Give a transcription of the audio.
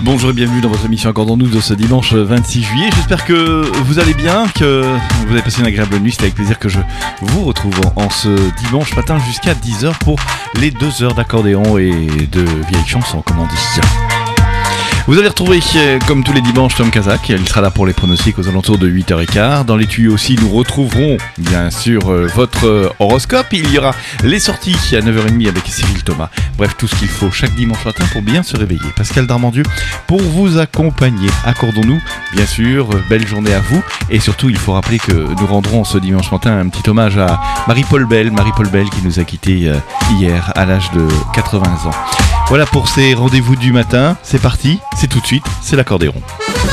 Bonjour et bienvenue dans votre émission Accordons-nous de ce dimanche 26 juillet. J'espère que vous allez bien, que vous avez passé une agréable nuit. C'est avec plaisir que je vous retrouve en ce dimanche matin jusqu'à 10h pour les 2 heures d'accordéon et de vieilles chansons, comme on dit. Vous allez retrouver, comme tous les dimanches, Tom Kazak. Il sera là pour les pronostics aux alentours de 8h15. Dans les tuyaux aussi, nous retrouverons bien sûr votre horoscope. Il y aura les sorties à 9h30 avec Cyril Thomas. Bref, tout ce qu'il faut chaque dimanche matin pour bien se réveiller. Pascal Darmandieu pour vous accompagner. Accordons-nous, bien sûr, belle journée à vous. Et surtout, il faut rappeler que nous rendrons ce dimanche matin un petit hommage à Marie-Paul Bell. Marie-Paul Bell qui nous a quittés hier à l'âge de 80 ans. Voilà pour ces rendez-vous du matin. C'est parti, c'est tout de suite, c'est l'accordéon.